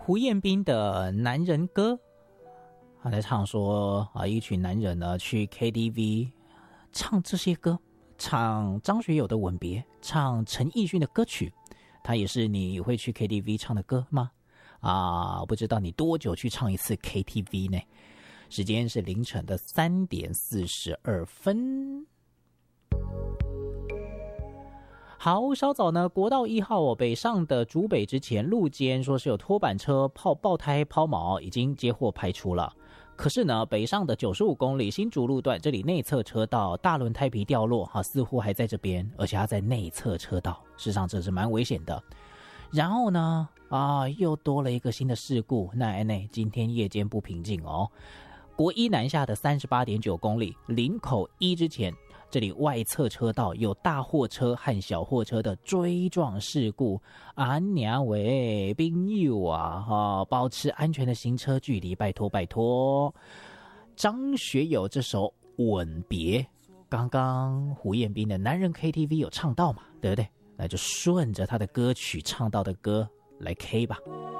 胡彦斌的男人歌，他在唱说一群男人呢去 KTV 唱这些歌，唱张学友的《吻别》，唱陈奕迅的歌曲，他也是你会去 KTV 唱的歌吗？不知道你多久去唱一次 KTV 呢？时间是凌晨的3点42分。好，稍早呢，国道1号北上的竹北之前路肩说是有拖板车爆胎抛锚，已经接获排除了。可是呢，北上的95公里新竹路段这里内侧车道大轮胎皮掉落，似乎还在这边，而且它在内侧车道，事实上这是蛮危险的。然后呢，又多了一个新的事故，那今天夜间不平静哦。国一南下的38.9公里林口一之前，这里外侧车道有大货车和小货车的追撞事故，娘喂，朋友保持安全的行车距离，拜托拜托。张学友这首《吻别》，刚刚胡彦斌的男人 KTV 有唱到嘛，对不对？那就顺着他的歌曲唱到的歌来 K 吧。